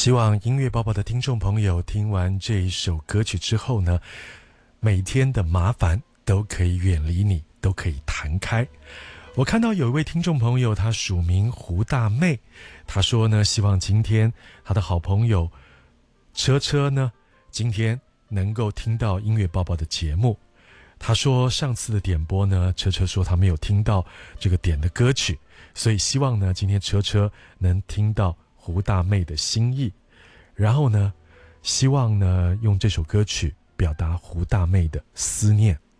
希望音乐报报的听众朋友听完这一首歌曲之后呢，每天的麻烦都可以远离你，都可以弹开。我看到有一位听众朋友，他署名胡大妹，他说呢，希望今天他的好朋友车车呢，今天能够听到音乐报报的节目。他说上次的点播呢，车车说他没有听到这个点的歌曲，所以希望呢，今天车车能听到胡大妹的心意，然后呢，希望呢，用这首歌曲表达胡大妹的思念。